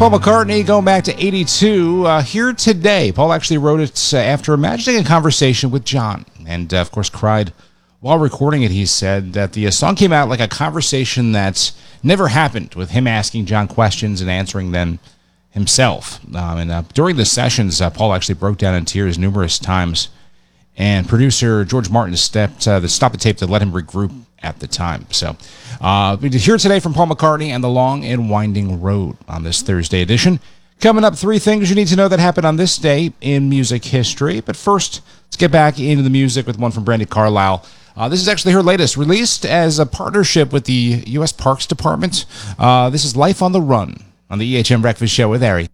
Paul McCartney, going back to 82. Here Today. Paul actually wrote it after imagining a conversation with John. And, of course, cried while recording it. He said that the song came out like a conversation that never happened, with him asking John questions and answering them himself. During the sessions, Paul actually broke down in tears numerous times. And producer George Martin stopped the tape to let him regroup at the time. So we did Here Today from Paul McCartney and The Long and Winding Road on this Thursday edition. Coming up, 3 things you need to know that happened on this day in music history. But first, let's get back into the music with one from Brandi Carlile. This is actually her latest, released as a partnership with the U.S. Parks Department. This is Life on the Run on the EHM Breakfast Show with Ari.